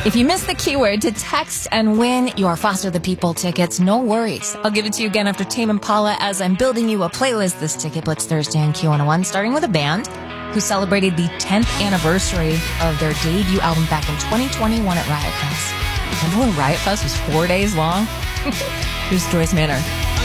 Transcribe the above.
If you missed the keyword to text and win your Foster the People tickets, no worries. I'll give it to you again after Tame Impala as I'm building you a playlist this Ticket Blitz Thursday on Q101, starting with a band who celebrated the 10th anniversary of their debut album back in 2021 at Riot Fest. Remember when Riot Fest was 4 days long? Here's Joyce Manor.